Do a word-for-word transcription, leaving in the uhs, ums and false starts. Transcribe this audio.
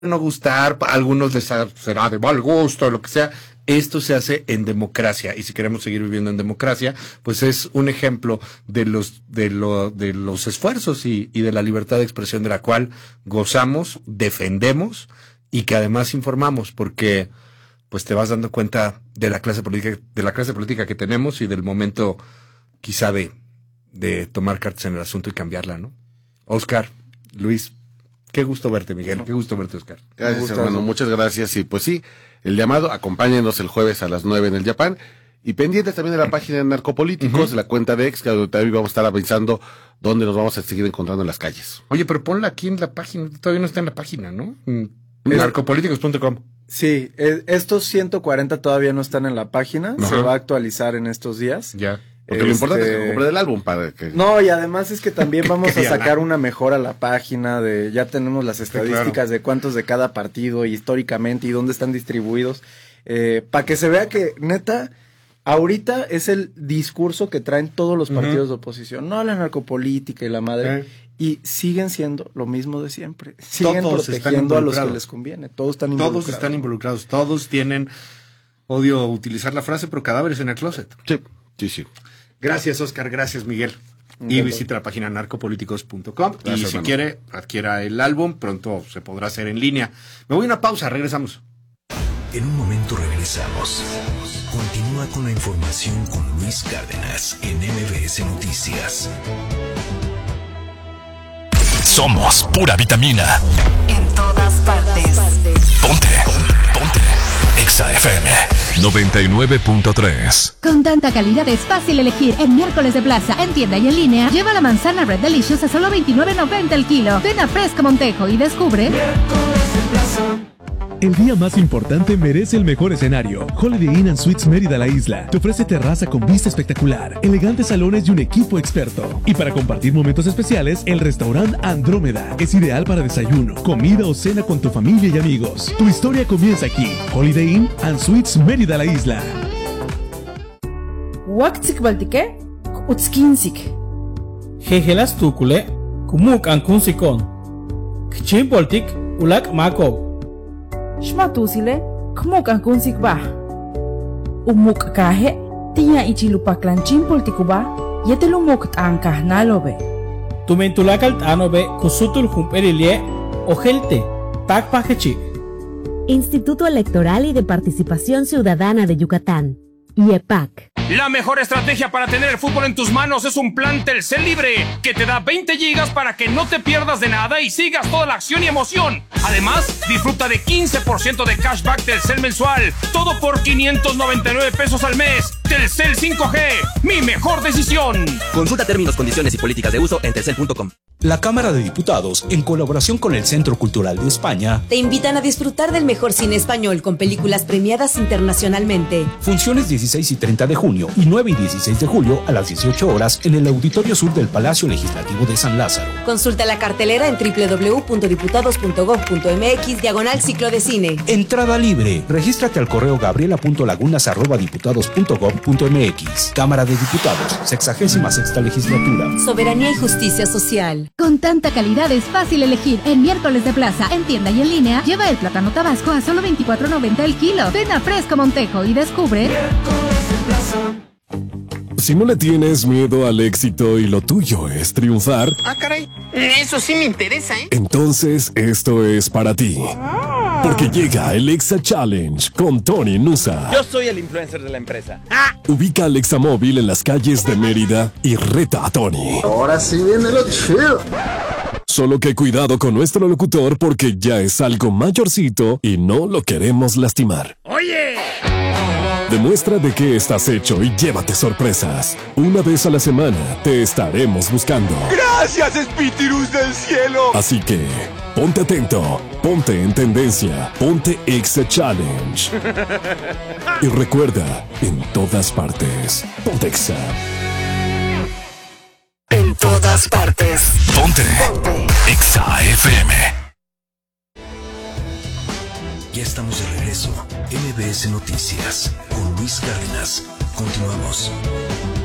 no gustar, a algunos les será de mal gusto, lo que sea. Esto se hace en democracia, y si queremos seguir viviendo en democracia, pues es un ejemplo de los de lo, de los esfuerzos y, y de la libertad de expresión de la cual gozamos, defendemos y que además informamos, porque pues te vas dando cuenta de la clase política, de la clase política que tenemos y del momento quizá de, de tomar cartas en el asunto y cambiarla, ¿no? Oscar, Luis, qué gusto verte, Miguel, qué gusto verte, Oscar. Gracias, hermano, muchas gracias. Y pues sí, el llamado, acompáñenos el jueves a las nueve en el Japán. Y pendientes también de la página de Narcopolíticos, uh-huh. la cuenta de ex, que también vamos a estar avisando dónde nos vamos a seguir encontrando en las calles. Oye, pero ponla aquí en la página, todavía no está en la página, ¿no? En narcopolíticos punto com. Sí, eh, estos ciento cuarenta todavía no están en la página, uh-huh. se va a actualizar en estos días. Ya. Porque este... lo importante es que compre del álbum para que... No, y además es que también vamos a sacar una mejora a la página de... Ya tenemos las estadísticas sí, claro. de cuántos de cada partido históricamente y dónde están distribuidos. Eh, para que se vea que, neta, ahorita es el discurso que traen todos los partidos uh-huh. de oposición. No la narcopolítica y la madre. Uh-huh. Y siguen siendo lo mismo de siempre. Siguen todos protegiendo a los que les conviene. Todos están involucrados. Todos están involucrados. Todos tienen, odio utilizar la frase, pero cadáveres en el closet. Sí, sí, sí. Gracias, Oscar. Gracias, Miguel. Y uh-huh. visita la página narcopolíticos punto com. Y si hermano. quiere, adquiera el álbum. Pronto se podrá hacer en línea. Me voy a una pausa. Regresamos. En un momento regresamos. Continúa con la información con Luis Cárdenas en M B S Noticias. Somos pura vitamina. En todas partes. Ponte, ponte. Exa F M noventa y nueve punto tres. Con tanta calidad es fácil elegir. En miércoles de plaza, en tienda y en línea, lleva la manzana Red Delicious a solo veintinueve noventa el kilo. Ven a Fresco Montejo y descubre. Miércoles de plaza. El día más importante merece el mejor escenario. Holiday Inn and Suites Mérida La Isla te ofrece terraza con vista espectacular, elegantes salones y un equipo experto. Y para compartir momentos especiales, el restaurante Andrómeda es ideal para desayuno, comida o cena con tu familia y amigos. Tu historia comienza aquí. Holiday Inn and Suites Mérida La Isla. Waktsik baltike, utskinsik. Jejelas tukule, kumuk ankunsikon. Kchim poltik, ulak makob. Shmatusile, kmuk ankunsik bah. Umuk kahe, tiya ichilupak lanchin poltikuba, yetelumuk tankah nalobe. Tumentulakal tanobe, kusutul jumperilie, ojelte, takpajechi. Instituto Electoral y de Participación Ciudadana de Yucatán, I E P A C. La mejor estrategia para tener el fútbol en tus manos es un plan Telcel Libre, que te da veinte gigas para que no te pierdas de nada y sigas toda la acción y emoción. Además, disfruta de quince por ciento de cashback Telcel mensual, todo por quinientos noventa y nueve pesos al mes. Telcel cinco G, mi mejor decisión. Consulta términos, condiciones y políticas de uso en telcel punto com. La Cámara de Diputados, en colaboración con el Centro Cultural de España, te invitan a disfrutar del mejor cine español con películas premiadas internacionalmente. Funciones dieciséis y treinta de junio y nueve y dieciséis de julio a las dieciocho horas en el Auditorio Sur del Palacio Legislativo de San Lázaro. Consulta la cartelera en doble u doble u doble u punto diputados punto gob punto m x diagonal ciclo de cine. Entrada libre. Regístrate al correo gabriela punto lagunas arroba diputados punto gob punto m x. Cámara de Diputados, sexagésima sexta legislatura. Soberanía y justicia social. Con tanta calidad es fácil elegir. En miércoles de plaza, en tienda y en línea, lleva el plátano tabasco a solo veinticuatro noventa el kilo. Ven a Fresco Montejo y descubre. Miércoles de plaza. Si no le tienes miedo al éxito y lo tuyo es triunfar... Ah, caray, eso sí me interesa, ¿eh? Entonces esto es para ti. Porque llega el Exa Challenge con Tony Nusa. Yo soy el influencer de la empresa. ¡Ah! Ubica al Examóvil en las calles de Mérida y reta a Tony. Ahora sí viene lo chido. Solo que cuidado con nuestro locutor porque ya es algo mayorcito y no lo queremos lastimar. ¡Oye! Demuestra de qué estás hecho y llévate sorpresas. Una vez a la semana te estaremos buscando. ¡Gracias, Espíritus del cielo! Así que, ponte atento, ponte en tendencia, ponte Exa Challenge. Y recuerda, en todas partes, ponte Exa. En todas partes. Ponte, ponte. Exa F M. Ya estamos de regreso. M B S Noticias con Luis Cárdenas. Continuamos.